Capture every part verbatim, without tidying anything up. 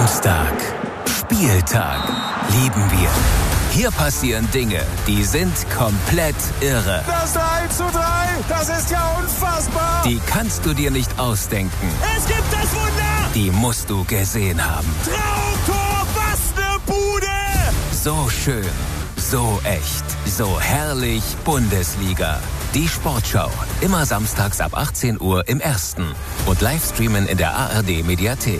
Samstag, Spieltag, lieben wir. Hier passieren Dinge, die sind komplett irre. Das eins zu drei, das ist ja unfassbar. Die kannst du dir nicht ausdenken. Es gibt das Wunder. Die musst du gesehen haben. Traumtor, was ne Bude. So schön, so echt, so herrlich Bundesliga. Die Sportschau, immer samstags ab achtzehn Uhr im Ersten und Livestreamen in der A R D-Mediathek.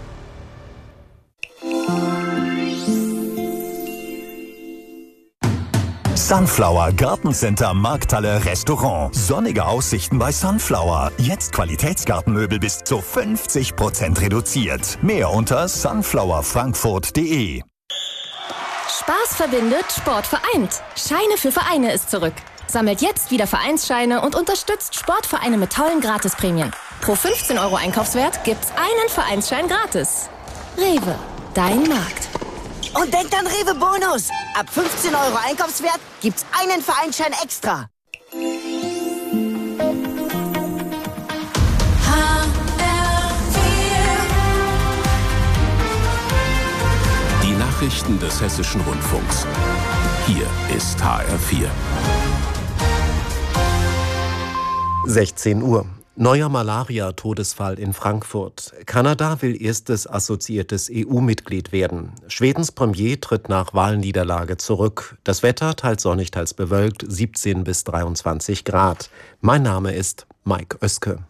Sunflower Gartencenter Markthalle Restaurant. Sonnige Aussichten bei Sunflower. Jetzt Qualitätsgartenmöbel bis zu fünfzig Prozent reduziert. Mehr unter sunflower frankfurt punkt de. Spaß verbindet, Sport vereint. Scheine für Vereine ist zurück. Sammelt jetzt wieder Vereinsscheine und unterstützt Sportvereine mit tollen Gratisprämien. Pro fünfzehn Euro Einkaufswert gibt's einen Vereinsschein gratis. Rewe, dein Markt. Und denkt an Rewe Bonus. Ab fünfzehn Euro Einkaufswert gibt's einen Vereinsschein extra. Die Nachrichten des Hessischen Rundfunks. Hier ist H R vier. sechzehn Uhr. Neuer Malaria-Todesfall in Frankfurt. Kanada will erstes assoziiertes E U-Mitglied werden. Schwedens Premier tritt nach Wahlniederlage zurück. Das Wetter teils sonnig, teils bewölkt, siebzehn bis dreiundzwanzig Grad. Mein Name ist Mike Oeske.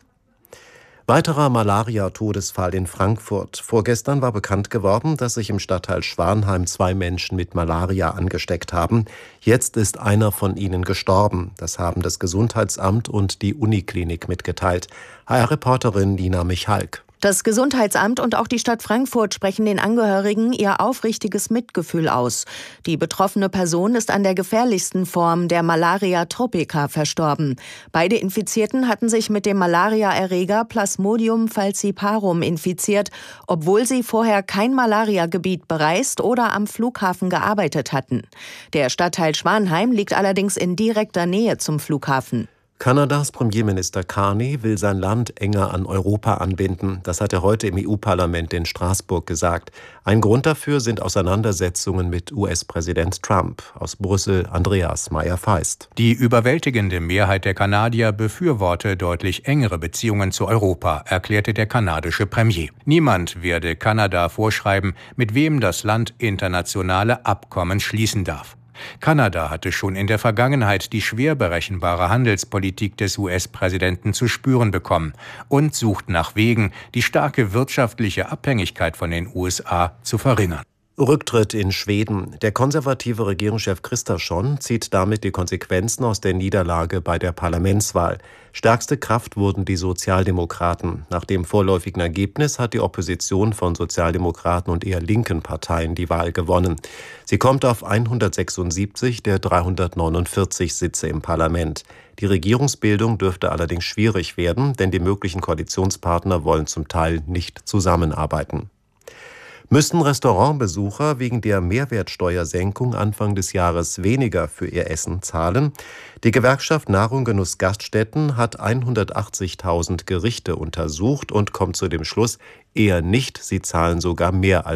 Weiterer Malaria-Todesfall in Frankfurt. Vorgestern war bekannt geworden, dass sich im Stadtteil Schwanheim zwei Menschen mit Malaria angesteckt haben. Jetzt ist einer von ihnen gestorben. Das haben das Gesundheitsamt und die Uniklinik mitgeteilt. H R-Reporterin Nina Michalk. Das Gesundheitsamt und auch die Stadt Frankfurt sprechen den Angehörigen ihr aufrichtiges Mitgefühl aus. Die betroffene Person ist an der gefährlichsten Form der Malaria tropica verstorben. Beide Infizierten hatten sich mit dem Malariaerreger Plasmodium falciparum infiziert, obwohl sie vorher kein Malariagebiet bereist oder am Flughafen gearbeitet hatten. Der Stadtteil Schwanheim liegt allerdings in direkter Nähe zum Flughafen. Kanadas Premierminister Carney will sein Land enger an Europa anbinden. Das hat er heute im E U-Parlament in Straßburg gesagt. Ein Grund dafür sind Auseinandersetzungen mit U S-Präsident Trump. Aus Brüssel Andreas Meyer-Feist. Die überwältigende Mehrheit der Kanadier befürworte deutlich engere Beziehungen zu Europa, erklärte der kanadische Premier. Niemand werde Kanada vorschreiben, mit wem das Land internationale Abkommen schließen darf. Kanada hatte schon in der Vergangenheit die schwer berechenbare Handelspolitik des U S-Präsidenten zu spüren bekommen und sucht nach Wegen, die starke wirtschaftliche Abhängigkeit von den U S A zu verringern. Rücktritt in Schweden. Der konservative Regierungschef Kristersson zieht damit die Konsequenzen aus der Niederlage bei der Parlamentswahl. Stärkste Kraft wurden die Sozialdemokraten. Nach dem vorläufigen Ergebnis hat die Opposition von Sozialdemokraten und eher linken Parteien die Wahl gewonnen. Sie kommt auf hundertsechsundsiebzig der dreihundertneunundvierzig Sitze im Parlament. Die Regierungsbildung dürfte allerdings schwierig werden, denn die möglichen Koalitionspartner wollen zum Teil nicht zusammenarbeiten. Müssen Restaurantbesucher wegen der Mehrwertsteuersenkung Anfang des Jahres weniger für ihr Essen zahlen? Die Gewerkschaft Nahrung Genuss Gaststätten hat hundertachtzigtausend Gerichte untersucht und kommt zu dem Schluss, eher nicht, sie zahlen sogar mehr als